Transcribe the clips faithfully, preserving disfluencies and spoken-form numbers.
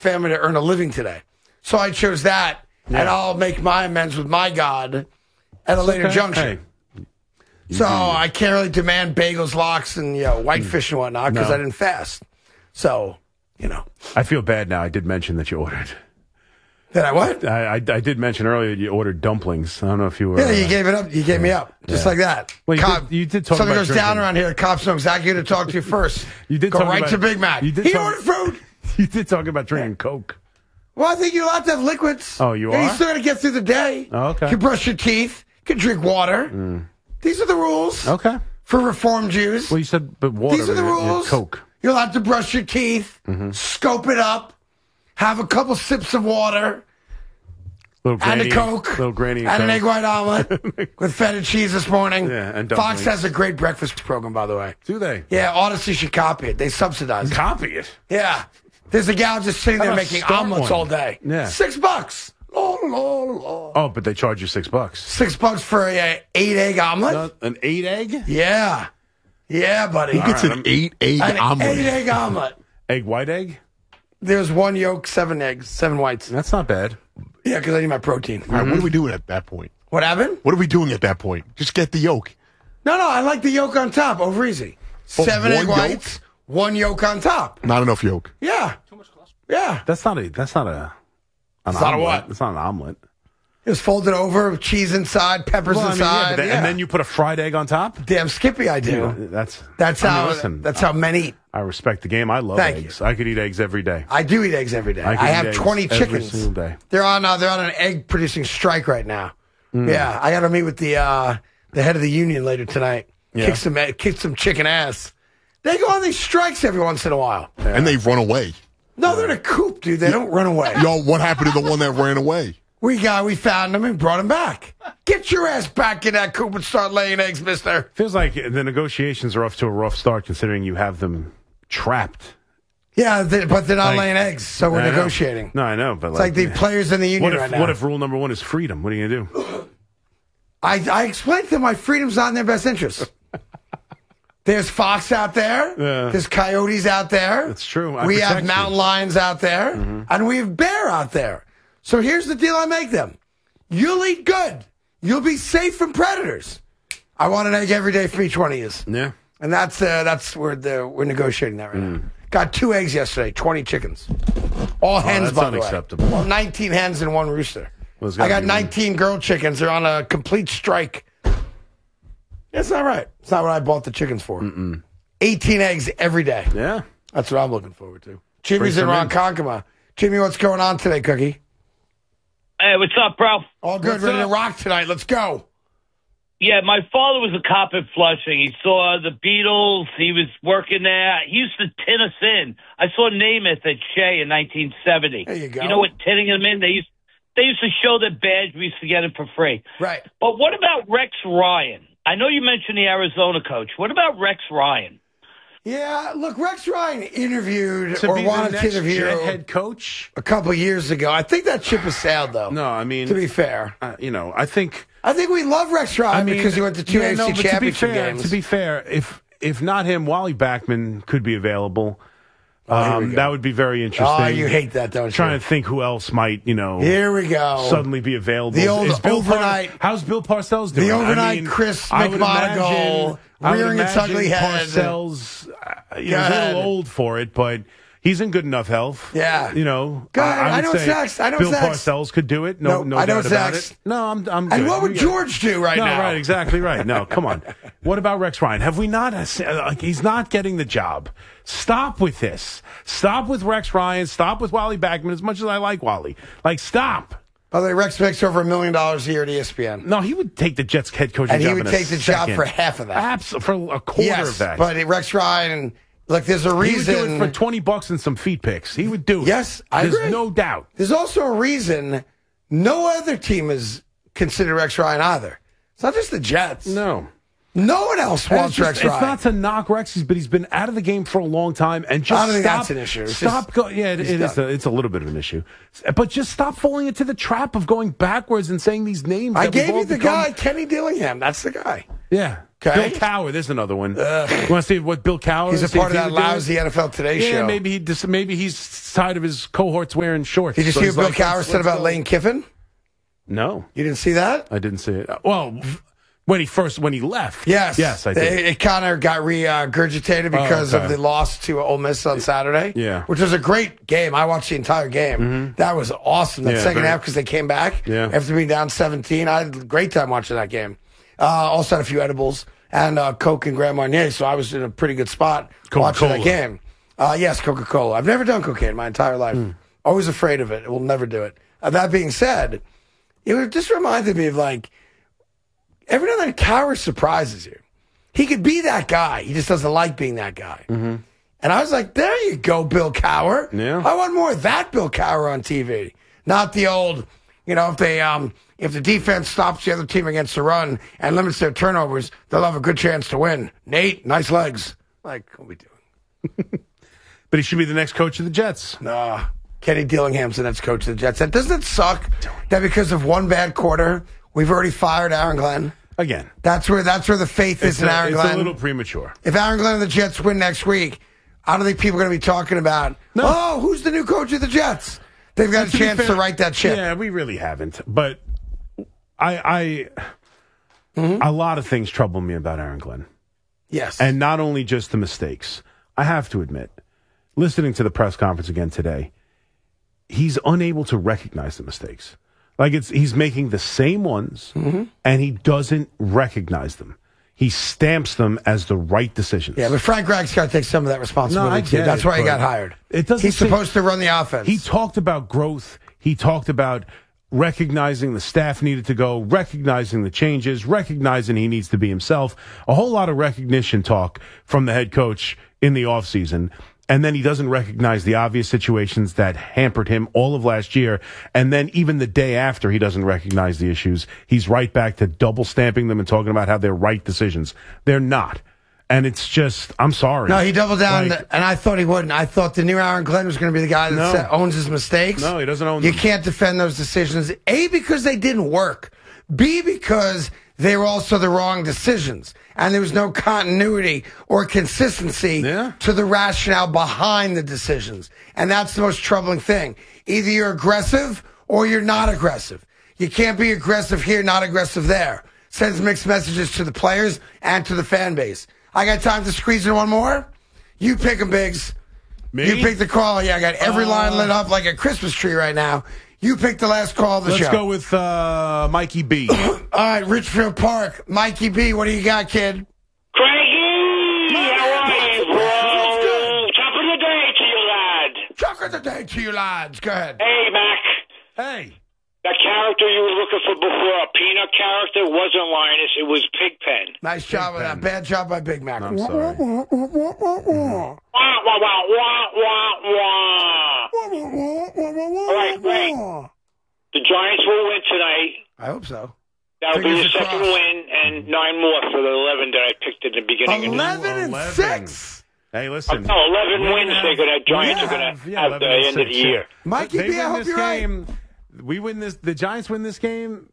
family to earn a living today. So I chose that, Yeah. and I'll make my amends with my God at a later okay. junction. Hey. So I can't really demand bagels, lox, and you know, whitefish and whatnot because No. I didn't fast. So, you know. I feel bad now. I did mention that you ordered. Did I what? I, I, I did mention earlier you ordered dumplings. I don't know if you were. Yeah, you uh, gave it up. You gave me up. Just Yeah. like that. Well, you Cop, did- you did talk something about goes down drinking. around here, the cops know exactly who to talk to first. You did Go talk right about- to Big Mac. you did he talk- ordered food. You did talk about drinking Coke. Well, I think you're allowed to have liquids. Oh, you and are? You're still going to get through the day. Oh, okay. You can brush your teeth. You can drink water. These are the rules. Okay. For Reform Jews. Well, you said, but water. These are the you- you had rules. Coke. You're allowed to brush your teeth, Mm-hmm. scope it up, have a couple sips of water, Little granny, and a Coke, Little granny. and an egg Coke. white omelet with feta cheese this morning. Yeah, and Fox dumplings. has a great breakfast program, by the way. Do they? Yeah, Odyssey should copy it. They subsidize it. Copy it. Yeah. There's a gal just sitting How there about making start omelets one? all day. Yeah. Six bucks. La, la, la. Oh, but they charge you six bucks. Six bucks for a eight egg omelet? Uh, an eight egg? Yeah. Yeah, buddy. Who gets right, an I'm- eight egg An omelet? eight egg omelet. Egg white egg? There's one yolk, seven eggs, seven whites. That's not bad. Yeah, because I need my protein. All right, what are we doing at that point? What happened? What are we doing at that point? Just get the yolk. No, no, I like the yolk on top. Over easy. Oh, Seven egg one yolk? whites, one yolk on top. Not enough yolk. Yeah. Too much cholesterol. Yeah. That's not a. That's not a. An It's not a omelet. what? It's not an omelet. It was folded over, cheese inside, peppers Well, I mean, yeah, inside. but then- yeah. And then you put a fried egg on top. Damn Skippy, I do. Yeah, that's That's I mean, how. listen, that's how men eat. I respect the game. I love Thank eggs. I could eat eggs every day. I do eat eggs every day. I I, can eat have eggs twenty every chickens. single day. They're on. Uh, they're on an egg producing strike right now. Mm. Yeah, I got to meet with the uh, the head of the union later tonight. Yeah. Kick some egg- kick some chicken ass. They go on these strikes every once in a while. And they run away. No, they're in a coop, dude. They don't run away. Yo, what happened to the one that ran away? We got, we found them and brought them back. Get your ass back in that coop and start laying eggs, mister. Feels like the negotiations are off to a rough start, considering you have them trapped. Yeah, they, but they're not Like- laying eggs, so we're I know. negotiating. No, I know, but It's like the players in the union What if, right now. what if rule number one is freedom? What are you gonna do? I, I explained to them my freedom's not in their best interest. There's fox out there. Yeah. There's coyotes out there. That's true. I we protect have you. mountain lions out there. Mm-hmm. And we have bear out there. So here's the deal I make them. You'll eat good. You'll be safe from predators. I want an egg every day from each one of you. Yeah. And that's uh, that's where the, we're negotiating that right now. Got two eggs yesterday, twenty chickens. All hens, Mm. Oh, that's by the unacceptable. way. Well, nineteen hens and one rooster. Well, there's I gotta got be nineteen girl chickens. They're on a complete strike. That's not right. It's not what I bought the chickens for. Mm-mm. eighteen eggs every day. Yeah. That's what I'm looking forward to. Jimmy's Bring in some in. Ronkonkoma. Jimmy, what's going on today, Cookie? Hey, what's up, bro? All good. What's Ready up? to rock tonight. Let's go. Yeah, my father was a cop at Flushing. He saw the Beatles. He was working there. He used to tin us in. I saw Namath at Shea in nineteen seventy. There you go. You know what tinning them in? They used they used to show their badge. We used to get it for free. Right. But what about Rex Ryan? I know you mentioned the Arizona coach. What about Rex Ryan? Yeah, look, Rex Ryan interviewed To or be the wanted to next interview Jet head coach? a couple years ago. I think that ship has sailed, though. No, I mean, To be fair. uh, you know, I think. I think we love Rex Ryan I mean, because he went to two yeah, A F C no, but to be championship fair, games. To be fair, if if not him, Wally Backman could be available. Oh, here we Um, go. that would be very interesting. Oh, you hate that, don't you? Trying to think who else might, you know, Here we go. suddenly be available. The old Is Bill overnight- Par- how's Bill Parcells doing? The overnight I mean, Chris I would McMonagle imagine- I would rearing its imagine ugly head. Parcells, uh, you Go know, he's a ahead. little old for it, but he's in good enough health. Yeah. you know. Go ahead. I, I would know say Zach's- I know Bill Zach's- Parcells could do it. No, No, no I know doubt about Zach's- it. No, I'm. I'm good. And what would We got- George do right no, now? right, exactly right. No, come on. What about Rex Ryan? Have we not? Like, he's not getting the job. Stop with this. Stop with Rex Ryan. Stop with Wally Backman. As much as I like Wally, like, stop. By the way, Rex makes over a million dollars a year at E S P N. No, he would take the Jets head coaching And he job would in a take the job second. for half of that. Abs- for a quarter Yes, of that. but Rex Ryan, look, there's a he would reason. do it for twenty bucks and some feet picks. He would do it. Yes, I There's agree. no doubt. There's also a reason no other team has considered Rex Ryan either. It's not just the Jets. No. No one else And wants it's, just- Rex it's Ryan. not to knock Rex, but he's been out of the game for a long time, and just I don't think stop, that's an issue. It's stop just- go, yeah, it, he's it is. done. A, it's a little bit of an issue, but just stop falling into the trap of going backwards and saying these names. I that we've gave all you the become- guy, Kenny Dillingham. That's the guy. Yeah. Okay. Bill Cowher, there's another one. You want to see what Bill Cowher He's a see part if of he that would do it? lousy N F L Today Yeah, show. maybe he just, maybe he's tired of his cohorts wearing shorts. Did you So see he's what Bill like, Cowher let's- said let's about go. Lane Kiffin? No, You didn't see that? I didn't see it. Well, when he first when he left. Yes. Yes, I did. It, it kind of got regurgitated because Oh, okay. of the loss to Ole Miss on Saturday. Yeah. Which was a great game. I watched the entire game. Mm-hmm. That was awesome. That Yeah, second very- half because they came back Yeah. after being down seventeen. I had a great time watching that game. Uh, also had a few edibles and uh, Coke and Grand Marnier, so I was in a pretty good spot watching Coca-Cola. that game. Uh, yes, Coca-Cola. I've never done cocaine my entire life. Mm. Always afraid of it. Will never do it. Uh, that being said, it just reminded me of like, every now and then Cowher surprises you. He could be that guy. He just doesn't like being that guy. Mm-hmm. And I was like, there you go, Bill Cowher. Yeah. I want more of that Bill Cowher on T V. Not the old, you know, if they um if the defense stops the other team against the run and limits their turnovers, they'll have a good chance to win. Nate, nice legs. Like, what are we doing? But he should be the next coach of the Jets. Nah. Kenny Dillingham's the next coach of the Jets. And doesn't it suck that because of one bad quarter, we've already fired Aaron Glenn? Again, That's where that's where the faith it's, is in a, Aaron it's Glenn. a little premature. If Aaron Glenn and the Jets win next week, I don't think people are going to be talking about, No. oh, who's the new coach of the Jets? They've got a To be chance fair- to right that ship. Yeah, we really haven't. But I, I Mm-hmm. a lot of things trouble me about Aaron Glenn. Yes. And not only just the mistakes. I have to admit, listening to the press conference again today, he's unable to recognize the mistakes. Like it's he's making the same ones, Mm-hmm. and he doesn't recognize them. He stamps them as the right decisions. yeah, but Frank Reich's got to take some of that responsibility, No, I too. get That's it, why he but got hired. it doesn't He's seem- supposed to run the offense. He talked about growth. He talked about recognizing the staff needed to go, recognizing the changes, recognizing he needs to be himself. A whole lot of recognition talk from the head coach in the offseason. And then he doesn't recognize the obvious situations that hampered him all of last year. And then even the day after he doesn't recognize the issues, he's right back to double stamping them and talking about how they're right decisions. They're not. And it's just, I'm sorry. No, he doubled down, Like- and I thought he wouldn't. I thought the new Aaron Glenn was going to be the guy that No. sa- owns his mistakes. No, he doesn't own You them. can't defend those decisions. A, because they didn't work. B, because they were also the wrong decisions. And there was no continuity or consistency Yeah. to the rationale behind the decisions. And that's the most troubling thing. Either you're aggressive or you're not aggressive. You can't be aggressive here, not aggressive there. Sends mixed messages to the players and to the fan base. I got time to squeeze in one more? You pick 'em, Biggs. Me? You pick the call. Yeah, I got every Uh, line lit up like a Christmas tree right now. You pick the last call of the Let's show. go with uh, Mikey B. All right, Richfield Park. Mikey B, what do you got, kid? Craigie, how are you, bro? Top of the day to you, lad. Chuck of the day to you, lads. Go ahead. Hey, Mac. Hey. That character you were looking for before, a peanut character, wasn't Linus. It was Pigpen. Nice job with that. Bad job by Big Mac. I'm sorry. Wah, wah, wah, wah, wah, wah. All right, great. The Giants will win tonight. I hope so. That'll be Fingers the second crossed. win and nine more for the eleven that I picked at the beginning of the eleven and eleven. six. Hey, listen. No, eleven We're wins gonna they're gonna have- Giants yeah, are gonna have- yeah, have the eleven and end of the six, year. Mikey They B, I win hope this you're right. game. We win this. The Giants win this game.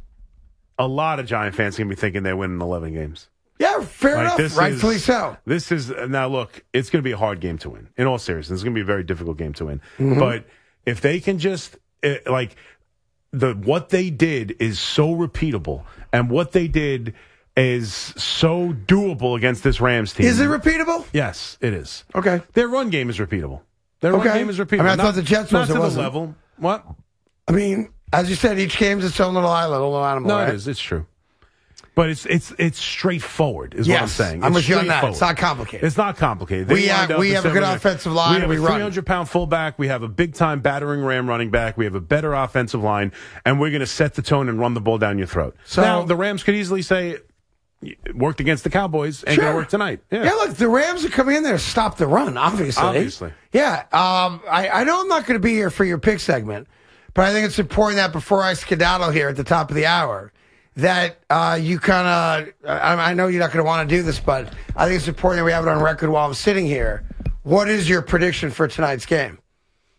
A lot of Giant fans are gonna be thinking they're winning eleven games. Yeah, fair Like, enough. this Rightfully is- so. This is now look. It's going to be a hard game to win. In all seriousness, it's going to be a very difficult game to win. Mm-hmm. But if they can just uh, like the what they did is so repeatable, and what they did is so doable against this Rams team. Is it repeatable? Yes, it is. Okay. Their run game is repeatable. Their run Okay. game is repeatable. I mean, I Not- thought the Jets not was, it to the wasn't. level. What? I mean, as you said, each game's its own little island, a little animal. No, right? it is. It's true. But it's it's it's straightforward, is Yes, what I'm saying. I'm It's with you on that. straightforward. It's not complicated. It's not complicated. They We lined have- up we and have a said good we're gonna- offensive line We have and we a run. three hundred pound fullback. We have a big time battering ram running back. We have a better offensive line, and we're going to set the tone and run the ball down your throat. So- now the Rams could easily say, "It worked against the Cowboys, ain't going Sure. to work tonight." Yeah. Yeah, look, the Rams are coming in there to stop the run, obviously. Obviously. Yeah. Um, I, I know I'm not going to be here for your pick segment, but I think it's important that before I skedaddle here at the top of the hour, that uh, you kind of, I, I know you're not going to want to do this, but I think it's important that we have it on record while I'm sitting here. What is your prediction for tonight's game?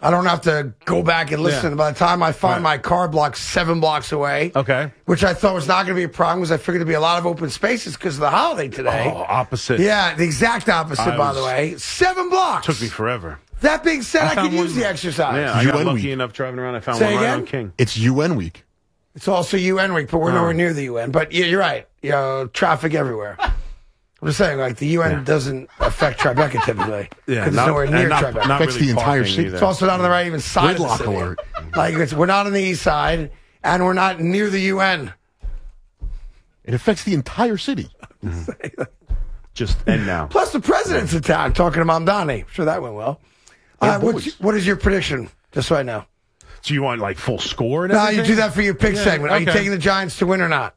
I don't have to go back and listen. Yeah. By the time I find Right. my car block seven blocks away, Okay. which I thought was not going to be a problem because I figured there'd be a lot of open spaces because of the holiday today. Oh, opposite. Yeah, the exact opposite, I by was- the way. Seven blocks. Took me forever. That being said, I, found could use one- the exercise. Yeah, I got U N lucky week. enough driving around. I found Say one right again? on King. It's U N week. It's also U N week, but we're Oh. nowhere near the U N. But yeah, you're right. You know, traffic everywhere. I'm just saying, like, the U N Yeah. doesn't affect Tribeca typically. Yeah, 'Cause it's not, nowhere and near not, Tribeca. not Affects really the entire parking city. either. It's also not on the right even side Gridlock of the city. alert. Like, it's, we're not on the east side, and we're not near the U N. It affects the entire city. Just end now. Plus, the president's in town talking to Mamdani. I'm sure that went well. Yeah, Uh, what's, boys. what is your prediction, just so I know? So you want like full score and No, everything? you do that for your pick Yeah, segment. Are you okay. taking the Giants to win or not?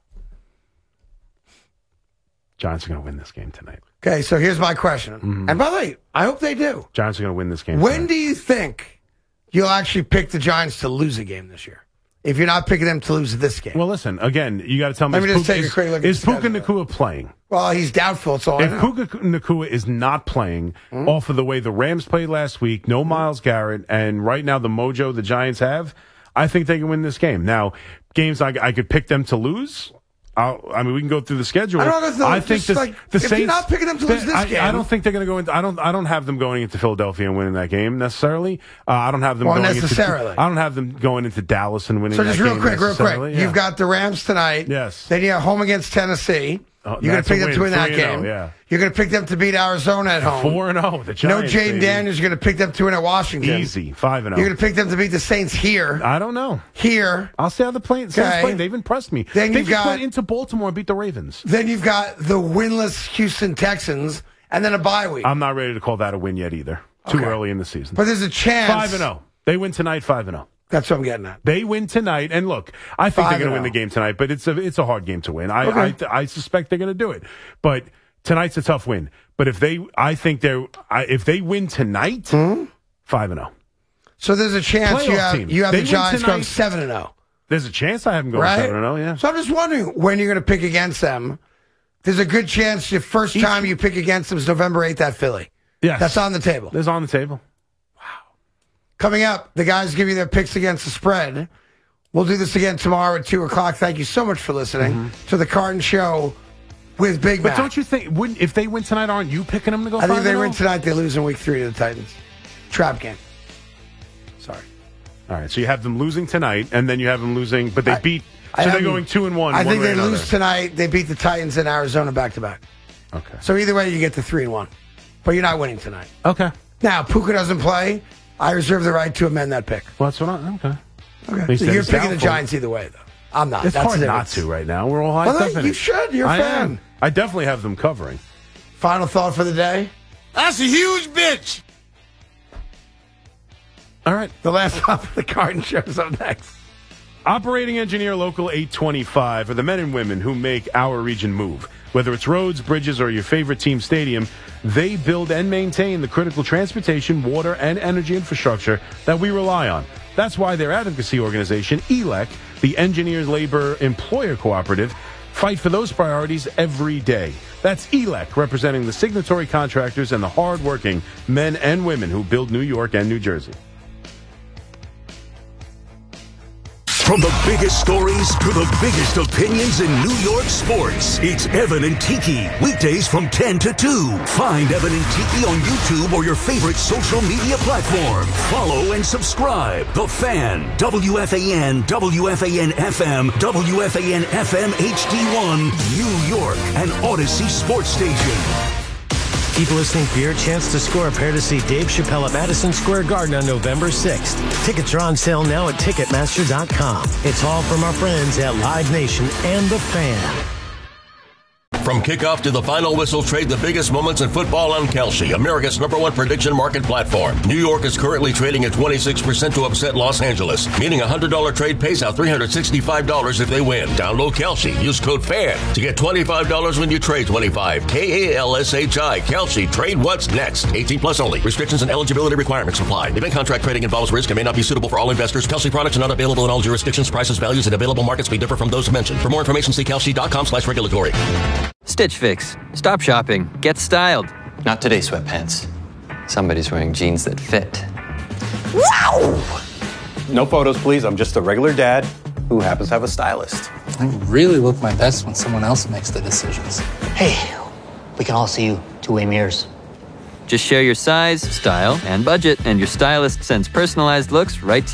Giants are going to win this game tonight. Okay, so here's my question. Mm-hmm. And by the way, I hope they do. Giants are going to win this game. When tonight. do you think you'll actually pick the Giants to lose a game this year? If you're not picking them to lose this game. Well, listen. Again, you got to tell me. Let me is just Puka- take a is- quick look at Is the Puka schedule. Nakua playing? Well, he's doubtful. It's all I If know. Puka Nakua is not playing, Hmm? off of the way the Rams played last week, no Myles Garrett, and right now the mojo the Giants have, I think they can win this game. Now, games I, I could pick them to lose. I'll, I mean, we can go through the schedule. I don't know if they'll- I think just this, like, the if you're Saints. not picking them to lose this I, game- I don't think they're going to go into. I don't. I don't have them going into Philadelphia and winning that game necessarily. Uh, I don't have them Well, going necessarily. Into, I don't have them going into Dallas and winning. So that just real game quick, real quick. necessarily. Yeah. You've got the Rams tonight. Yes. Then you have home against Tennessee. Oh, You're going that's to pick a them to win. win that three and game. oh, yeah. You're going to pick them to beat Arizona at home. four and zero. The No Giants. Jaden baby. Daniels. You're going to pick them to win at Washington. Easy five and You're zero. going to pick them to beat the Saints here. I don't know. Here. I'll see how the play, Saints Okay. play. They've impressed me. Then they you've just got- went into Baltimore and beat the Ravens. Then you've got the winless Houston Texans, and then a bye week. I'm not ready to call that a win yet either. Too Okay. early in the season. but there's a chance. Five and zero. They win tonight. Five and zero. That's what I'm getting at. They win tonight, and look, I think Five they're going to and win the oh. game tonight. But it's a it's a hard game to win. I Okay. I, I suspect they're going to do it. But tonight's a tough win. But if they, I think they're I, if they win tonight, five and zero. So there's a chance you Playoff have team. you have They the win Giants going tonight. seven and zero. There's a chance I have them going Right? seven and zero. Yeah. So I'm just wondering when you're going to pick against them. There's a good chance the first time you pick against them is November eighth at Philly. Yes. That's on the table. That's on the table. Coming up, the guys give you their picks against the spread. We'll do this again tomorrow at two o'clock. Thank you so much for listening to the Carton Show with Big Mm-hmm. But Mac. don't you think wouldn't if they win tonight, aren't you picking them to go? I think five they and win oh? tonight. They lose in week three to the Titans. Trap game. Sorry. All right, so you have them losing tonight, and then you have them losing, but they I- beat. I So they're haven't- going two and one. I one think way they or another. lose tonight. They beat the Titans in Arizona back to back. Okay. So either way, you get the three and one. But you're not winning tonight. Okay. Now, Puka doesn't play. I reserve the right to amend that pick. Well, that's what I. Okay. Okay. He So said you're it's picking the doubtful. Giants either way, though. I'm not. It's That's hard the not difference. to right now. We're all hyped Well, up in you it. should. You're a I fan. am. I definitely have them covering. Final thought for the day. That's a huge bitch. All right. The last half of the Carton Show's up next. Operating engineer local eight twenty-five are the men and women who make our region move. Whether it's roads, bridges, or your favorite team stadium, they build and maintain the critical transportation, water, and energy infrastructure that we rely on. That's why their advocacy organization, E L E C, the Engineers Labor Employer Cooperative, fight for those priorities every day. That's E L E C, representing the signatory contractors and the hard-working men and women who build New York and New Jersey. From the biggest stories to the biggest opinions in New York sports, it's Evan and Tiki. Weekdays from ten to two. Find Evan and Tiki on YouTube or your favorite social media platform. Follow and subscribe. The Fan, W F A N, W F A N F M, W F A N F M H D one, New York, and Odyssey Sports Station. Keep listening for your chance to score a pair to see Dave Chappelle at Madison Square Garden on November sixth. Tickets are on sale now at Ticketmaster dot com. It's all from our friends at Live Nation and The Fan. From kickoff to the final whistle, trade the biggest moments in football on Kalshi, America's number one prediction market platform. New York is currently trading at twenty-six percent to upset Los Angeles, meaning a one hundred dollars trade pays out three hundred sixty-five dollars if they win. Download Kalshi. Use code FAN to get twenty-five dollars when you trade twenty-five. K A L S H I. Kalshi. Trade what's next. eighteen plus only. Restrictions and eligibility requirements apply. Event contract trading involves risk and may not be suitable for all investors. Kalshi products are not available in all jurisdictions. Prices, values, and available markets may differ from those mentioned. For more information, see Kalshi.com slash regulatory. Stitch Fix. Stop shopping. Get styled. Not today, sweatpants. Somebody's wearing jeans that fit. Wow! No photos, please. I'm just a regular dad who happens to have a stylist. I really look my best when someone else makes the decisions. Hey, we can all see you two-way mirrors. Just share your size, style, and budget, and your stylist sends personalized looks right to you.